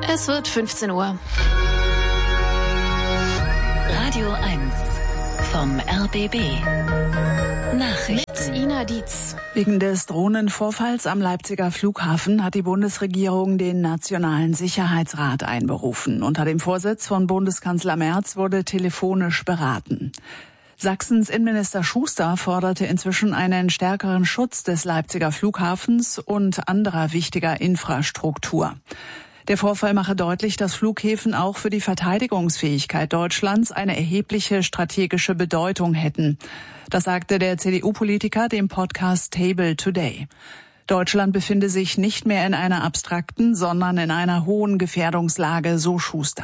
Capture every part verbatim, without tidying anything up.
Es wird fünfzehn Uhr. Radio eins vom R B B. Nachrichten. Mit Ina Dietz. Wegen des Drohnenvorfalls am Leipziger Flughafen hat die Bundesregierung den Nationalen Sicherheitsrat einberufen. Unter dem Vorsitz von Bundeskanzler Merz wurde telefonisch beraten. Sachsens Innenminister Schuster forderte inzwischen einen stärkeren Schutz des Leipziger Flughafens und anderer wichtiger Infrastruktur. Der Vorfall mache deutlich, dass Flughäfen auch für die Verteidigungsfähigkeit Deutschlands eine erhebliche strategische Bedeutung hätten. Das sagte der C D U-Politiker dem Podcast Table Today. Deutschland befinde sich nicht mehr in einer abstrakten, sondern in einer hohen Gefährdungslage, so Schuster.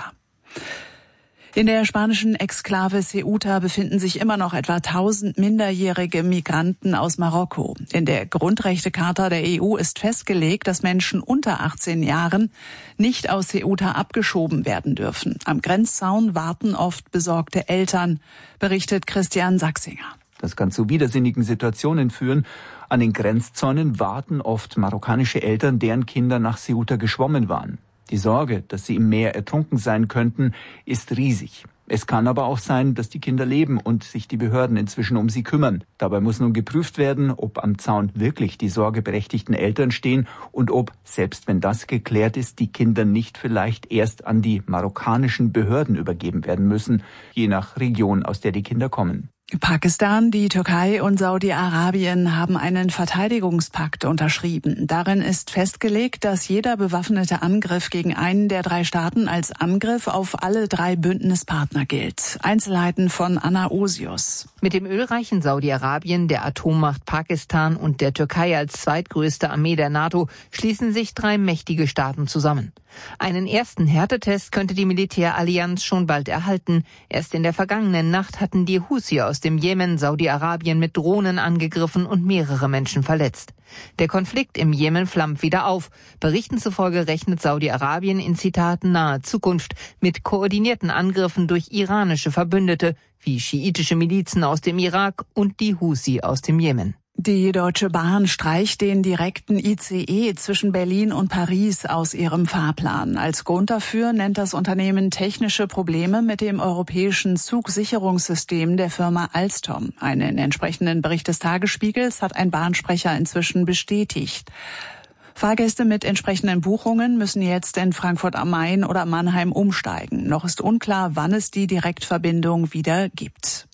In der spanischen Exklave Ceuta befinden sich immer noch etwa tausend minderjährige Migranten aus Marokko. In der Grundrechtecharta der E U ist festgelegt, dass Menschen unter achtzehn Jahren nicht aus Ceuta abgeschoben werden dürfen. Am Grenzzaun warten oft besorgte Eltern, berichtet Christian Sachsinger. Das kann zu widersinnigen Situationen führen. An den Grenzzäunen warten oft marokkanische Eltern, deren Kinder nach Ceuta geschwommen waren. Die Sorge, dass sie im Meer ertrunken sein könnten, ist riesig. Es kann aber auch sein, dass die Kinder leben und sich die Behörden inzwischen um sie kümmern. Dabei muss nun geprüft werden, ob am Zaun wirklich die sorgeberechtigten Eltern stehen und ob, selbst wenn das geklärt ist, die Kinder nicht vielleicht erst an die marokkanischen Behörden übergeben werden müssen, je nach Region, aus der die Kinder kommen. Pakistan, die Türkei und Saudi-Arabien haben einen Verteidigungspakt unterschrieben. Darin ist festgelegt, dass jeder bewaffnete Angriff gegen einen der drei Staaten als Angriff auf alle drei Bündnispartner gilt. Einzelheiten von Anna Osius. Mit dem ölreichen Saudi-Arabien, der Atommacht Pakistan und der Türkei als zweitgrößte Armee der NATO schließen sich drei mächtige Staaten zusammen. Einen ersten Härtetest könnte die Militärallianz schon bald erhalten. Erst in der vergangenen Nacht hatten die Houthi aus dem Jemen Saudi-Arabien mit Drohnen angegriffen und mehrere Menschen verletzt. Der Konflikt im Jemen flammt wieder auf. Berichten zufolge rechnet Saudi-Arabien in Zitat naher Zukunft mit koordinierten Angriffen durch iranische Verbündete, wie schiitische Milizen aus dem Irak und die Houthi aus dem Jemen. Die Deutsche Bahn streicht den direkten I C E zwischen Berlin und Paris aus ihrem Fahrplan. Als Grund dafür nennt das Unternehmen technische Probleme mit dem europäischen Zugsicherungssystem der Firma Alstom. Einen entsprechenden Bericht des Tagesspiegels hat ein Bahnsprecher inzwischen bestätigt. Fahrgäste mit entsprechenden Buchungen müssen jetzt in Frankfurt am Main oder Mannheim umsteigen. Noch ist unklar, wann es die Direktverbindung wieder gibt.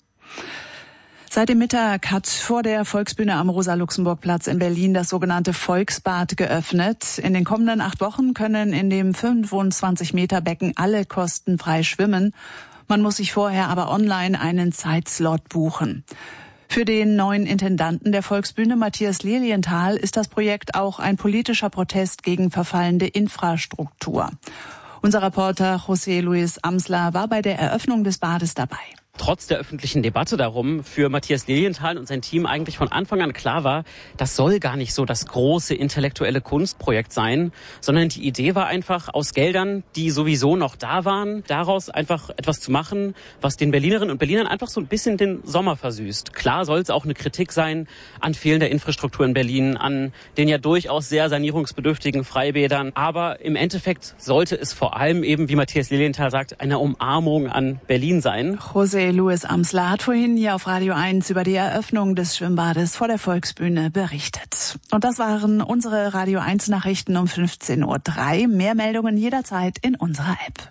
Seit dem Mittag hat vor der Volksbühne am Rosa-Luxemburg-Platz in Berlin das sogenannte Volksbad geöffnet. In den kommenden acht Wochen können in dem fünfundzwanzig Meter Becken alle kostenfrei schwimmen. Man muss sich vorher aber online einen Zeitslot buchen. Für den neuen Intendanten der Volksbühne, Matthias Lilienthal, ist das Projekt auch ein politischer Protest gegen verfallende Infrastruktur. Unser Reporter José Luis Amsler war bei der Eröffnung des Bades dabei. Trotz der öffentlichen Debatte darum für Matthias Lilienthal und sein Team eigentlich von Anfang an klar war, das soll gar nicht so das große intellektuelle Kunstprojekt sein, sondern die Idee war einfach, aus Geldern, die sowieso noch da waren, daraus einfach etwas zu machen, was den Berlinerinnen und Berlinern einfach so ein bisschen den Sommer versüßt. Klar soll es auch eine Kritik sein an fehlender Infrastruktur in Berlin, an den ja durchaus sehr sanierungsbedürftigen Freibädern, aber im Endeffekt sollte es vor allem eben, wie Matthias Lilienthal sagt, eine Umarmung an Berlin sein. José Luis Amsler hat vorhin hier auf Radio eins über die Eröffnung des Schwimmbades vor der Volksbühne berichtet. Und das waren unsere Radio eins Nachrichten um fünfzehn Uhr drei. Mehr Meldungen jederzeit in unserer App.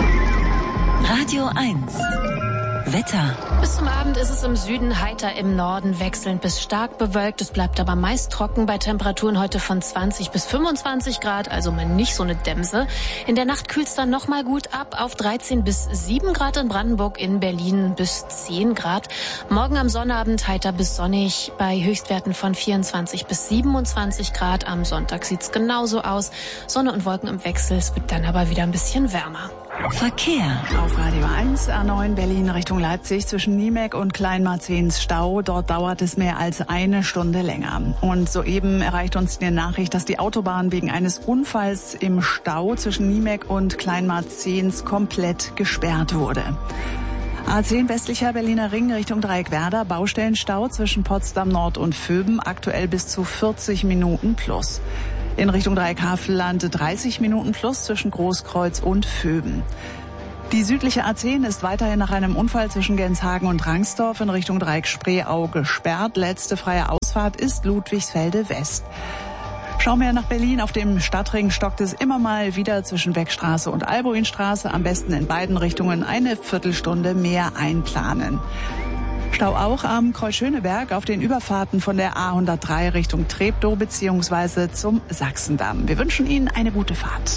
Radio eins. Wetter. Bis zum Abend ist es im Süden heiter, im Norden wechselnd bis stark bewölkt. Es bleibt aber meist trocken bei Temperaturen heute von zwanzig bis fünfundzwanzig Grad, also mal nicht so eine Dämse. In der Nacht kühlt es dann nochmal gut ab auf dreizehn bis sieben Grad in Brandenburg, in Berlin bis zehn Grad. Morgen am Sonnabend heiter bis sonnig bei Höchstwerten von vierundzwanzig bis siebenundzwanzig Grad. Am Sonntag sieht's genauso aus. Sonne und Wolken im Wechsel, es wird dann aber wieder ein bisschen wärmer. Verkehr. Auf Radio eins, A neun Berlin Richtung Leipzig zwischen Niemek und Kleinmarzehns Stau. Dort dauert es mehr als eine Stunde länger. Und soeben erreicht uns die Nachricht, dass die Autobahn wegen eines Unfalls im Stau zwischen Niemek und Kleinmarzehns komplett gesperrt wurde. A zehn westlicher Berliner Ring Richtung Dreieckwerder, Baustellenstau zwischen Potsdam Nord und Vöben, aktuell bis zu vierzig Minuten plus. In Richtung Dreieckhavelland dreißig Minuten plus zwischen Großkreuz und Vöben. Die südliche A zehn ist weiterhin nach einem Unfall zwischen Genshagen und Rangsdorf in Richtung Dreieck Spreeau gesperrt. Letzte freie Ausfahrt ist Ludwigsfelde West. Schauen wir nach Berlin. Auf dem Stadtring stockt es immer mal wieder zwischen Beckstraße und Albuinstraße. Am besten in beiden Richtungen eine Viertelstunde mehr einplanen. Stau auch am Kreuz Schöneberg auf den Überfahrten von der A hundertdrei Richtung Treptow bzw. zum Sachsendamm. Wir wünschen Ihnen eine gute Fahrt.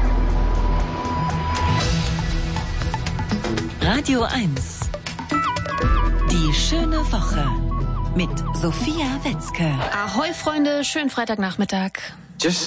Radio eins. Die schöne Woche. Mit Sophia Wetzke. Ahoi, Freunde, schönen Freitagnachmittag.